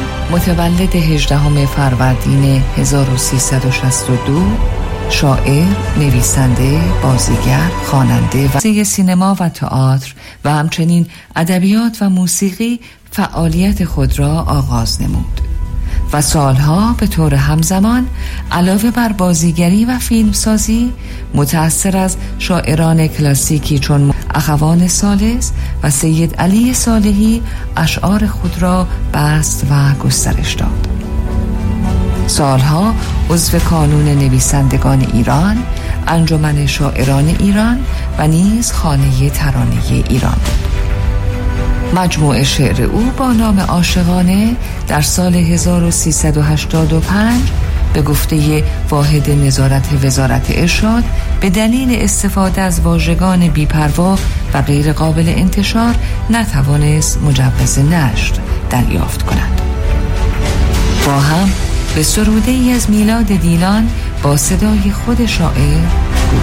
متولد 18 فروردین 1362، شاعر، نویسنده، بازیگر، خواننده و سینما و تئاتر و همچنین ادبیات و موسیقی فعالیت خود را آغاز نمود و سالها به طور همزمان علاوه بر بازیگری و فیلمسازی متأثر از شاعران کلاسیکی چون اخوان ثالث و سید علی صالحی اشعار خود را بست و گسترش داد. سالها عضو کانون نویسندگان ایران، انجمن شاعران ایران و نیز خانه ترانه ایران بود. مجموعه شعر او با نام عاشقانه در سال 1385 به گفته واحد نظارت وزارت ارشاد به دلیل استفاده از واژگان بی‌پروا و غیر قابل انتشار نتوانست مجوز نشر دریافت کند. با هم به سروده ای از میلاد دیلان با صدای خود شاعر